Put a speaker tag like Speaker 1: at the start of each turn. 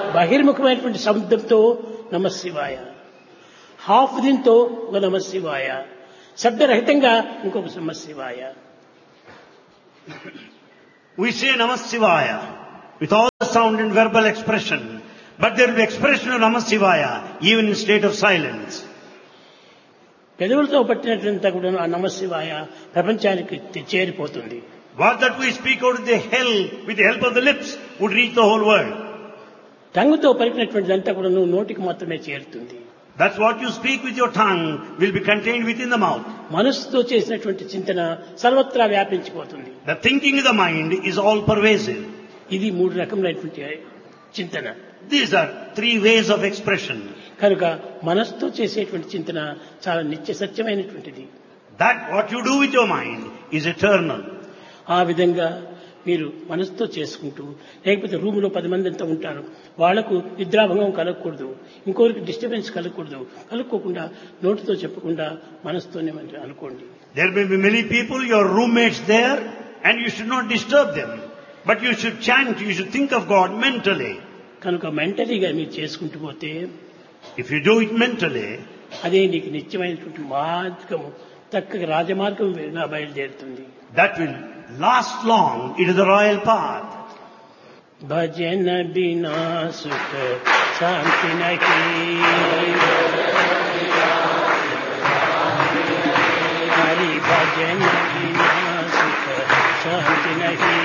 Speaker 1: బహిర్ముఖమైనటువంటి శబ్దంతో నమఃశివాయ, హాఫ్ దీంతో ఒక నమఃశివాయ, శబ్దరహితంగా ఇంకొక నమఃశివాయ.
Speaker 2: We say Namah Shivaya with all the sound and verbal expression, but there will be expression of Namah Shivaya even in state of silence.
Speaker 1: పెదవులతో పట్టినట్లంతా కూడా ఆ నమఃశివాయ ప్రపంచానికి చేరిపోతుంది.
Speaker 2: What that we speak out of the hell with the help of the lips would reach the whole world.
Speaker 1: టంగుతో పలికినటువంటిదంతా కూడా నోటికి మాత్రమే చేరుతుంది.
Speaker 2: That's what you speak with your tongue will be contained within the mouth.
Speaker 1: మనస్సుతో చేసినటువంటి చింతన సర్వత్రా వ్యాపించిపోతుంది.
Speaker 2: The thinking of the mind is all pervasive.
Speaker 1: ఇది మూడు రకములైనటువంటి చింతన.
Speaker 2: These are three ways of expression.
Speaker 1: కనుక మనస్సుతో చేసేటువంటి చింతన చాలా నిత్య సత్యమైనటువంటిది.
Speaker 2: That what you do with your mind is eternal.
Speaker 1: ఆ విధంగా మీరు మనసుతో చేసుకుంటూ, లేకపోతే రూములో 10 మంది అంతా ఉంటారు, వాళ్లకు నిద్రాభంగం కలగకూడదు, ఇంకొకరికి డిస్టర్బెన్స్ కలగకూడదు, కలుక్కోకుండా నోటితో చెప్పకుండా మనసుతోనే అనుకోండి.
Speaker 2: There may be many people, your roommates there, and you should not disturb them. But you should chant, you should think of God mentally.
Speaker 1: కనుక మెంటలీగా మీరు చేసుకుంటూ పోతే,
Speaker 2: if you do it mentally,
Speaker 1: అదే నీకు నిత్యమైనటువంటి మార్గము, చక్కగా రాజమార్గం బయలుదేరుతుంది.
Speaker 2: That will last long. It is the royal path.
Speaker 1: భజన బినా సుఖ శాంతి నహీ, హరి భజన బినా సుఖ శాంతి నహీ.